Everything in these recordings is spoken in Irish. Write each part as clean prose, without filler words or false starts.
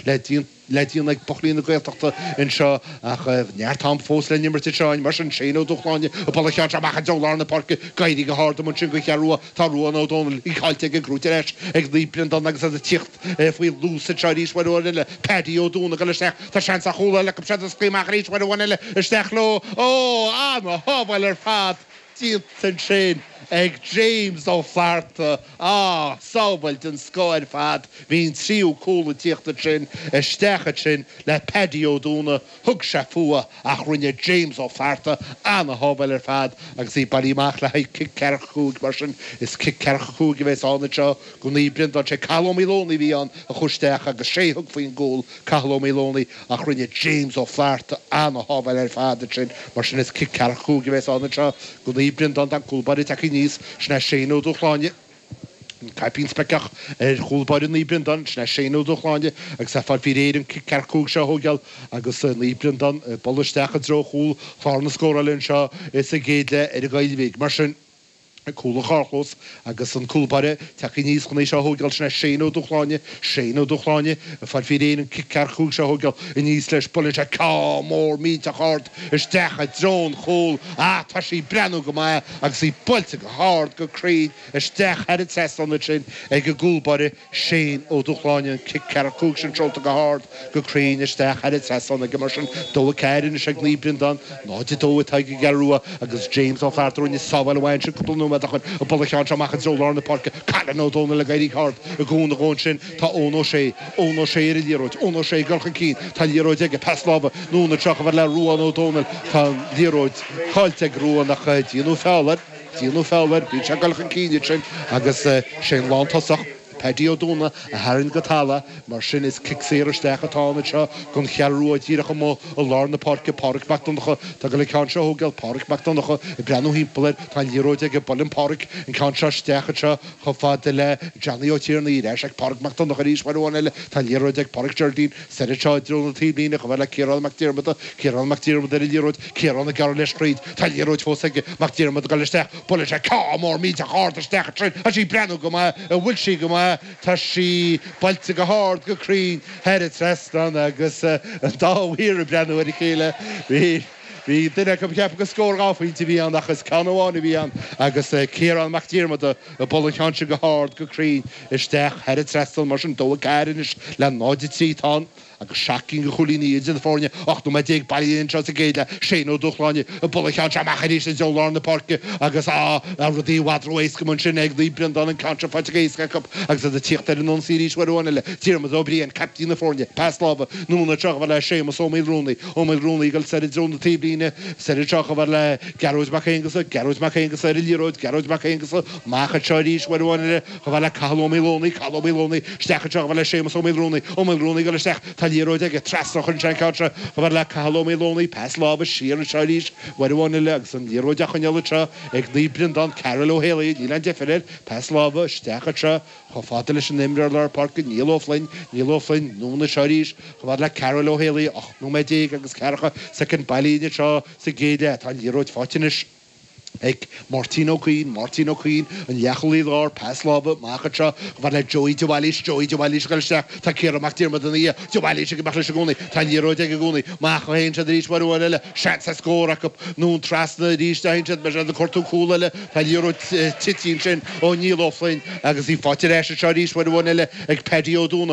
le díon ag bolína goilteachta in seo ach neartám fós le nimir teáin mar an séó dochláine a ballchan amach delána park gaiirí go háda man sin go chearú tá ruúan ó dónal í caiilte go grúteéis ag líblian don agus a tíocht faoi lúsa teíshaúile le pedí ó dúna go leisteach tá sean a chola le se scríach ríéishhaile isteach lo ó anna hábhail ar fad tíocht san sin. Ag James ó Flarta sábhail den scóir fad hín tríú cóla tíochtta sin istecha sin le pedío dúna thug se fua ach rinne James ó Flarta anna hábhail ar fad agus í baríach le cic cearchúg mar sin is cic cearchúg bheits anna seo go níblion don sé calomílóní bhí an a chuisteach agus séthug faoin ggóil calomílóní ach rinne James ó Flarta anna hábhail ar fad sin mar sin is cic cearchúg bheits anna seo go níblion don dan cúlbarí taí níos sna séó dochláine Caipín specach choúlbair líbrian don sna séó dochláine agus sa far fi réidir cearcúg se hógeal agus líbrian don bollistecha dro chúl chlána scóralinn seo is a géadle ar a gaiilvéig mar sin coolla charchos agus an coolbare taí níos chuna seo hógeil sna séó dochláine a far fi réan cearchúg se hógeil i níos leis bolin se cá mór mí a chart is decha drón chool tá sí brenn go mai agus í bulte go hard go creid is dech head test an sin ag go gúlbare séó dochláine cearchúg sin trolta go hard go crein is dech head test an go mar sin dó ceirin is se líbrin don náidir dó taige garúa agus James ó Flartaún is sábhhain sin cúpla a ballchan amach Zolarna Park Calan ó dóna le gaiirí hart a gúna gón sin tá ónó sé ar líróid ónó sé golchan cín tá líróid ag peslaba núna teach bhar le ruúan ó dónal tá líróid cháilte ruúan nach díanú fellhar bí se golchan cíine sin agus sé lántasach pedío dúna a harann go talla mar sin is cicséar stecha tána seo gon chearú a díirecha mó ó Lárna Parke Park Macdonacha tá go le can seo hógeil Park Macdonacha i brenn hímpalir tá líróide ag bolin Park in can seo stecha seo chu fád le Johnny ó tíarna í reis ag Park Macdonacha ríos marúile tá líróide ag Park Jardín ser seo drúna tíblína go bhfuil le Ciarán McDiarmid ar líróid Ciarán na gar leis Street tá líróid fós ag McDiarmid go leisteach bolin se cá mór mí a háda stecha trin a sí brenn go mai a bhfuil sí go mai tá sí bailte go hard go crín head trestan agus dáhír a brenn ar chéile hí duine go ceap go scóráfaointe bhí an achas canháinna bhí an agus Ciarán McDiarmid a bolchanse go hard go crín isteach head trestal mar sin dó gairis le náidir trítá agus seacin go cholíní in fórne ach nó déag bailíonn se a géile séó dochláine a bolchan amachchaéis a Zolarna Parke agus a rudí wadroéis go man sin ag líbrian don an cantra fatigéisca agus a tíocht ar an non síríis warúna le tímas óbríon captína fórne Peslava núna teach bhar le sémas óméil rúnaí gal ser drúna tíblíine ser teach bhar le Garúid Machéingus ar líróid Garúid Machéingus mácha teíris warúna le go bhar le calomílóní stecha teach bhar le sémas óméil rúnaí gal steach líróide ag trasach an seancátra go bhar le calomílóní Peslava síar an teíris warúna le agus an líróide chuneiltre ag líbrian don Carol O'Haley dílan defirir Peslava stecha tre chu fáta leis an nimrear le park níl óflainn núna seirís go bhar le Carol O'Haley ach nó déag agus cecha sa cin bailíne seo sa géide tá líróid fátinis ag Martino Queen an Jacholí lár Peslava mácha bhar le Joey Dewalish galiste tá Ciarán McDiarmid an í Dewalish go bachla gúnaí tá líróide go gúnaí mácha héin se ríis warúile se sa scóra nún trasna ríis dainte me an cortú cúlaile tá líróid titín sin ó níl óflainn agus í fátir éis se ríis warúile ag pedío dúna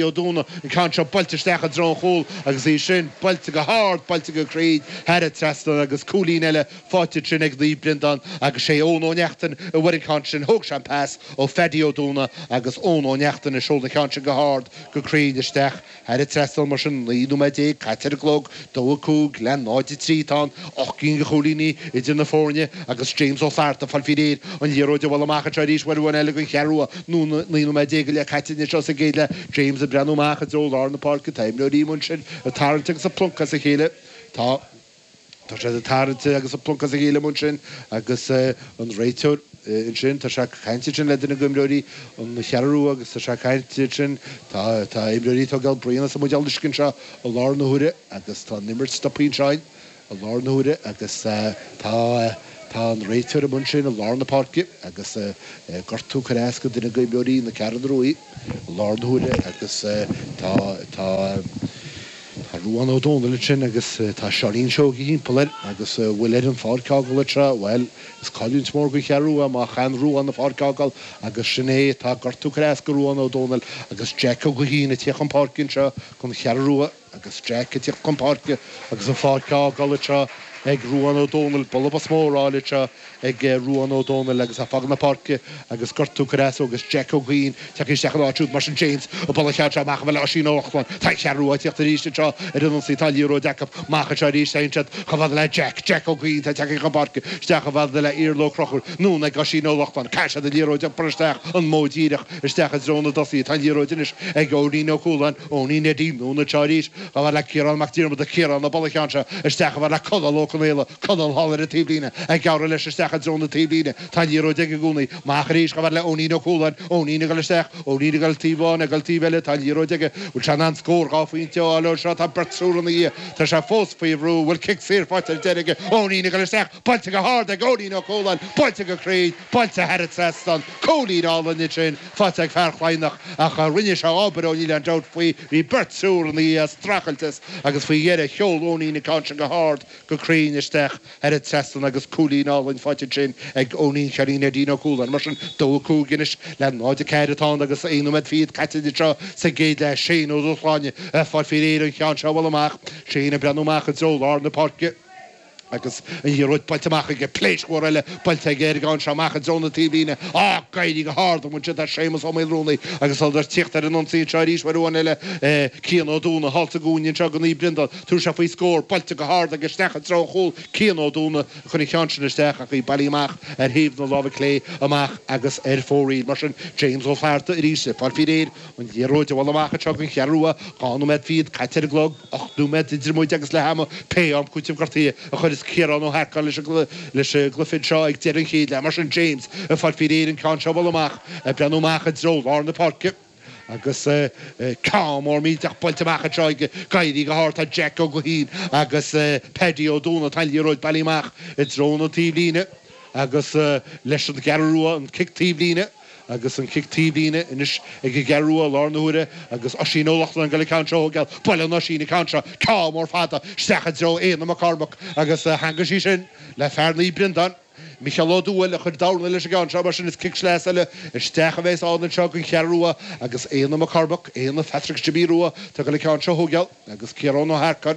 an can seo bailte stecha drón chóil agus í sin bailte go hard bailte go creid head trasna agus cúlín eile fátir sin ag Brendan agus sé ónóneachtain a bhfuir can sin thug sem pass ó fedío dúna agus ónóneachtain a seolna can sin go hard go crín isteach head trestal mar sin líú me dé caitir glog dó cúg le náide trítán och cín go cholíní i dna fórne agus James ó Flarta fall fi réad an líróide bhil amach tradiís bhfuin eile go chearúa líú me dé go le caitin seo a géile James a brenúach a dó Lárna Park taimú rímún sin a taranta sa plunca sa chéile tá Tá sé a tarinte agus a plunca a héile mun sin agus an réiteúr in sin tá se caiinte sin le duna gomróí an chearú agus tá se caiinte sin tá imróí tá gal brianana sa mudealdiscin se a Lárnaúre agus tá nimmert stopín sein a Lárnaúre agus tá an réiteúr a mun sin a Lárna Parke agus gortú choréasca duna gomróí na cean roií Lárnaúre agus tá Ruan O'Donnell sin agus tá Charlene Show hín polir agus bhfuil an fácágal tre well is Collins mór go chearú má chan Ruan na fácágal agus sinné tá gortú creas go Ruan O'Donnell agus Jack go hín tíchan parkin tre chun chearú agus Jack tíchan parke agus an fácágal tre ag Ruan O'Donnell bolbas móráile tre ag Ruan O'Donnell agus a fagna parke agus gortú creas agus Jack O'Geen teach áú mar James ó bol cheartra mach bhfuil así nóchlan tá chearú tíocht ríiste tre an sí talíró deach macha tre rí seinted chafad le Jack O'Geen tá teach an parke steach bhd le íorló crochur nún ag así nóchlan caiise de líró de presteach an módíireach steach a drona dosí talíró dinis ag óín óúlan óí na díúna teirís bhd le Ciarán Macdír de Ciarán na bol cheantra steach bhd le codal Méile Conal Hallar a tíblíine ag gar leis steach a drona tíblíine talíró de gúnaí macha ríéis bhd le óí óúlan óí go steach óí gal tíháin a gal tíhile talíró deige bhil se an scór gáfuoin teáil se tá bertsúna í tá se fós faoihrú bhfuil kick sér fáte deige óí go steach polte go hard ag óí óúlan polte go créid polte head sestan cólíálan ni sin fáte ag ferchhainach a chu rinne se ábaróí an dat faoi hí bertsúna í strachaltas agus faoi dhéire cheol óí na can go hard go crín isteach head sestan agus cólíálan fáte sin ag óí cheína dína cúlan mar sin dó cúginis le náide ceiretá agus éonid fiad caiide tre sa géad le sé ó dúchláine fá fi éir an chean se bhil amach séna breanúach a drólar na parke agus roiid palteach go pléisúile balte géir gáin seach a zona tíblíine á gaiidí go hard mu a sémas ó mérónaí agus al tíchttar an nonsí teirís warúile cían ó dúna halta gúin se go í brinda tú se faoi scór balte go hard agus stecha tro húil cían ó dúna chun cheanna steach í bailíach híomh na lábh lé amach agus fóí mar sin James ó fearta ríise par firéir an dhéróide bhil amach a tegann chearúa gáú med fiad caiitir glog 8ú med idirmúid agus le hama pe am chutim gartíí a chuir Ciarán ó heá leis glufid seo ag dean chéad le mar sin James a fá fi éir an can seo bhil amach breanúach a drólar na parke agus cá mór míteach poilteach a treige gaiidí go háart a Jack ó go hín agus Paddy ó dúna talíróid bailíach i dróna tíblíine agus leis an garúa an kick tíblíine agus an kick tíblíine inis ag garúa lárnaúre agus así nólachlan go le cantra ógeil bail na sína cantra cá mór fada stecha dro éana a carbach agus hangasí sin le fearnaí brindan Michael O'Donnell a chur dána leis a gan mar sin is kick sléile stecha bhééis ána seo an chearúa agus éana a carbach éana Patrick Jabírúa tá go le cantra ógeil agus Ciarán ó Harcan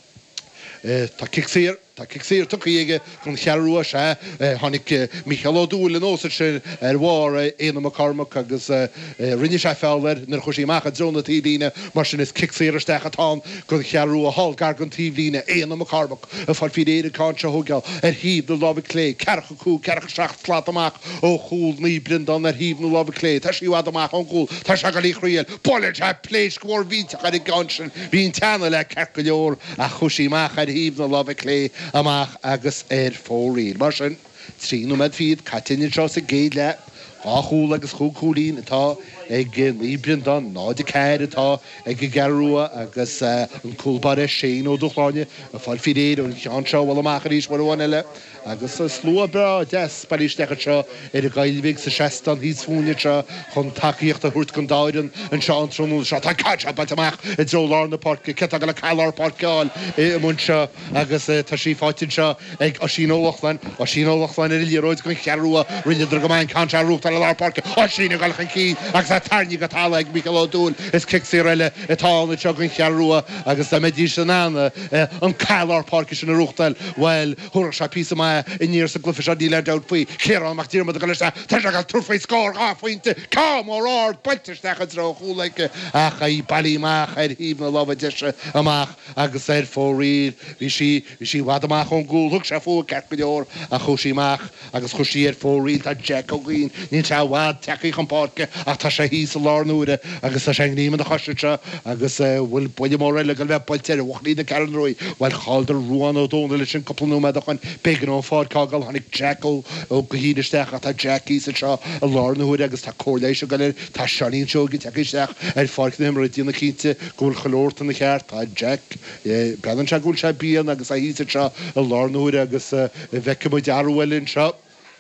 tá kick sér tuige chun chearúa se tháinig Michael O'Donnell an ósa sin bhhar éana a carmach agus rinne se fellhar nar chusíach a drona tíblíine mar sin is kick sér stechatá chun chearú a hall gargan tíblíine éana a carmach a fá fi éidir cáse thugeil híb na lábh lé cecha cú cecha seach tlaat amach ó chúil ní brindan híb na lábh lé Tá síhad amach an gúil Tá se go líchríil Polir te pléis góir víte a gansin hín tena le cecha leor a chusíach híb na lábh lé amach agus fóí mar sin tríú med fiad catinine tro a géad le áúil agus chuúlín atá ag líbrin don náide ceir atá ag garúa agus an cúlbar sé ó dochláine a fáil firéir an cheanseo bhil amachcharíéis marháin eile agus slú bra des bailístecha seo ar a gaiilhíh sa sestan híos fúne tre chun takeíocht a thuirt gan dáiran an seantrúnú se tá caiite bailteach i drólar na parke ce go le cailar parkáil i mse agus tá sí fátin seo ag asínólachlan ar líróid gon chearúa rinne go main cantra rúta le parke sína galchan cí agus a tarní go tala ag Michael O'Donnell is kick sé eile itána seo gon chearúa agus a medí san anna an cailar parke sin na rúchtal well thuair se pí mai iníir sa glufa díle dat faoi Ciarán Macdír go leis tá gal turfaí scór áfuointe cá mór ád bailteistecha dro chuúlaike a cha í bailíach híb na lábh deise amach agus fórír hí sí bhd amach an gúil thug se fú ce leor a chusíach agus chusí fóríil tá Jack O'Geen ní te bhd teí chupáce ach tá sé hí sa lánúre agus tá sé níime a choiste agus bhfuil buide mór eile go bheith bailteir bhlíí na ceanróí bhil cháidir Ruan O'Donnell sin copplanú me chuin began fácágal tháinig Jack ó go híidirsteach a tá Jackí sa seo a lárnaúir agus tá cóléis goir tá seanín seo go teisteach fáicnim ru díonna cínte gúil cholóirta na cheart tá Jack brean se gúil se bíon agus a hí seo a lárnaúir agus bheice mu dearhfuilinn seo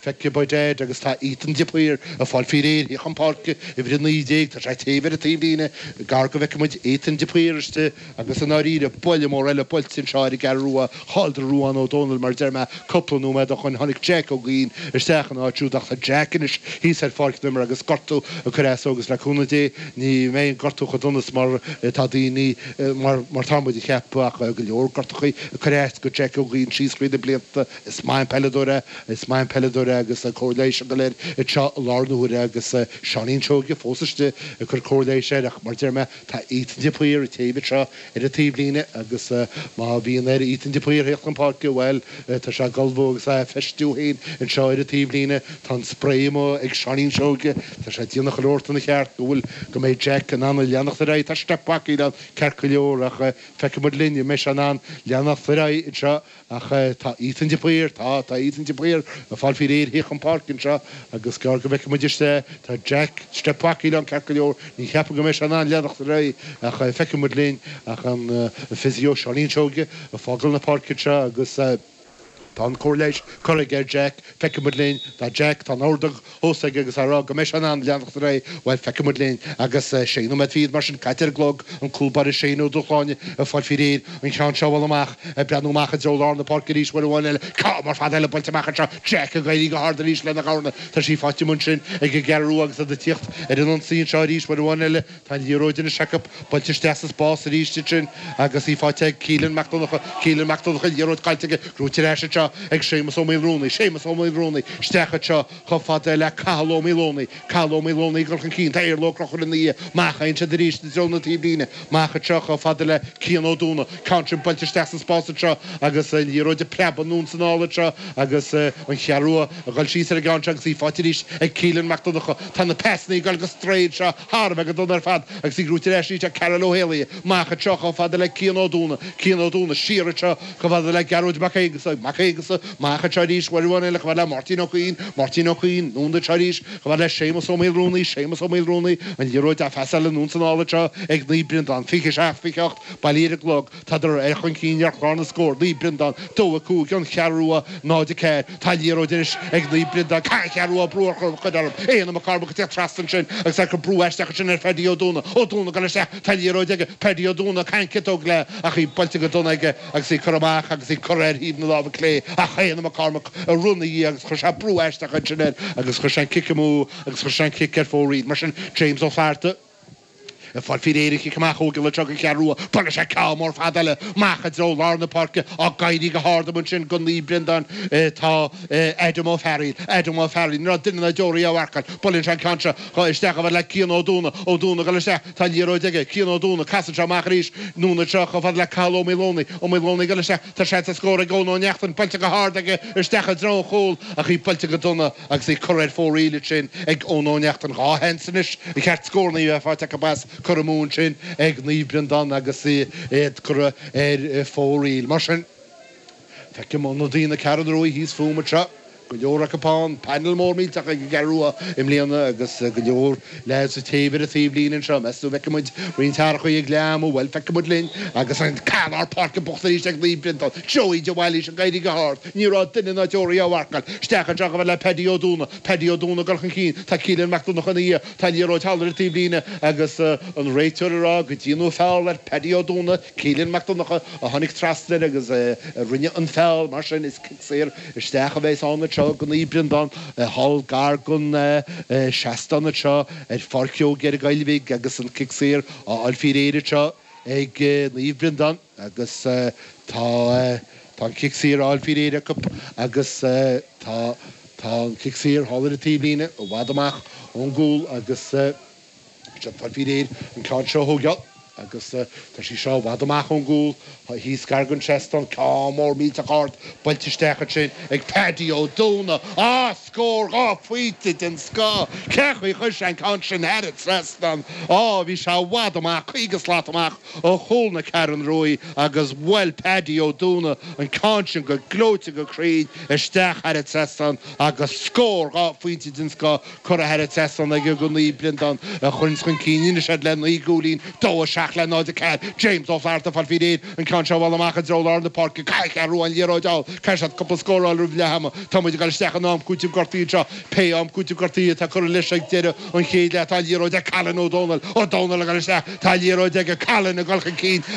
feice baidéid agus tá ítan dipóir a fáil firéir í champáce I bhí na idéig tá sé taobhar a taobhlíine gar go bheice muid étan dipóiriste agus an áíre bolle mór eile boltin seáir I garúa háiltar ruúan ó Donald mar derma copplanú me chun tháinig Jack ó gín stechan áitiúach a Jackinis hí sé fáicnumar agus gortú a churéis agus leúnadé ní mé gortú chudonas mar tá daoine mar támuid cheapach go leor gortuchaí a churéis go Jack ó gín síoscríide blianta is main peladóra agus a cóléis go léir I seo lárnúra agus seanín seoge fósaiste a chur cóléis ach mar derma tá ítan dipóir a taobh seo ar a taobhlíine agus má bhíon ar ítan dipóir an parke bhfuil tá se galbógus a festúhéin in seo ar a taobhlíine tá spréimo ag seanín seoge tá sé díanach leirta na cheart go bhfuil go méid Jack an anna leannach ra tá steppaí an cerca leor ach feice mud linne me an an leannach ra seo ach tá ítan dipóir tá ítan dipóir a fáil fi réir hí an parkin seo agus gar go bheice muidiriste tá Jack steppaí an cerca leor ní cheappa go me an an leannach ra ach feice mud lin ach an fysio seanín seoge a fágal na parkin seo agus tá cóléis chuige Jack feice lin tá Jack tá ádag hósaige agus ará go meis an leannach ra bhil feice lin agus séú me fiad mar sin caiitirglog an cúlbar séú doáine a fáil fi réad an chean seáil amach breanúach a deolá na park ríéis bhil bhile cá mar fad eile bolteach se Jack a gaií go hard ríéis le na gána tá sí fáitimun sin ag go gearú agus a de tíocht ar an síon seo ríéis bhil bhile tá líróidirna seacap bolte stes bás a ríiste sin agus í fáte cílan meachtacha líróid caiitige grútiréis se ag sémas ó mérónaí stecha seo chu fad le caló milónaí gur an cín tair locrochar in í máchain se de ríiste zona tíbíine mácha seo chu fad le cíanó dúna country bolte stes spása seo agus líróide preba nún sanála seo agus an chearúa a gáil sí ar gáin agus í fátiríis ag cílan meachtacha tá na pesnaí gáil go stréid seo Harb go don ar fad agus sí grútiréis a Carolóhélia mácha seo chu fad le cíanó dúna siar seo chu fad le garúid machégus mácha teéis bhile le bhile Martin O'Queen núnda teéis go bhile sémas ó mérónaí an líróid a feála nún sanála seo ag líbrin an fiche ficheocht bailíireglog tá ar chun cíar chlána scór líbrin an dó cú an chearúa náide céir tá líróidiris ag líbrin an chearúa brúar chudarm éana a carba te trastan sin agus go brúisteach sin ar fediodúna óúna go se tá líróid ag pediodúna caincitóg le a chu bolte go donna aige agus í choach agus í choréir híb na lábh lé a chéanam a carmach a runnaí agus chu se brúisteach an sin agus chu sé kicimú agus chu sé kick ar fóríd mar sin James O'Farta fáil fi éidir cumach óga le tuga cearúa pala sé cá mór fadaile mácha dro lá na parke á gaiidí go hádamun sin go ní brindan tá Adam O'Farrell ná duine na dóirí áhacail bolinn se canse chu isteach bh le cían ódúna go le se tá líróide cían ódúna casa seach ríis núna seo go fad le caló milónaí go le se tá sé a scóra gcóna neachtan polte go hádaige istecha dro chóil a chu polte go duna agus í choréir fóríile sin ag óneachtan ráhensanis i cheart scórnaí a fáte go bas chumún sin ag níbrindan agus chur fóríil mar sin feice mó nó dtína ceanróí híos fúmate go leor apáin panel mór míteach ag garúa im léana agus go leor le sa taobhar a taobhlíonn seo meú bheice muid rion teach chu ag leam ó bhfuil feice mud linn agus an canar parca bochtarí ag líbrintal Joey de bhhailí se gaiidí go háart nírá duine na deirí áhacail stechan teach bh le pediodúna gochan cín tá cílan meachúna chuí tá líróid tallar a taobhlíine agus an réiteúrá go dtíanú fáil ar pediodúna cílan meachúnacha a tháinig trasna agus rinne an fáil mar sin is séir stecha bhééis anna seo go íbrindan hall gar gon seastanna seo ar farceó gur gailhíh agus an kicséir á alfiréire seo ag íbrindan agus tá kicséir alfiréire cup agus tá kicséir hallar a tíblíine ó bhadamach ón gúil agus farfiréir an cá seo hógeal agus tá sí seo bhadamach ón gúil hís gargan sestan cá mór míteart bailteistecha sin ag pediodúna scór á fuite den scá cechuí chus an cá sin head sestan bhí se bhadamach chuigus látamach ó chóna cean roií agus bhfuil pediodúna an cáin go glóte go críd isteach head sestan agus scór á fuite den scá chur a head sestan ag go ní blindan a chun cíine sé le í gúlín dó se le ná de ce James O'Flaherty fal firéad an can se bhil amach dólar na park caiiche ruúin líródáil ce couple scóráil ru lehama Tá muidir gal steach an am cútim gortíí seo pe am cútim gortíí tá chu leis deire an chéad le tá líró de Callan O'Donnell O'Donnell a gal tá líró de Callan a galcha cín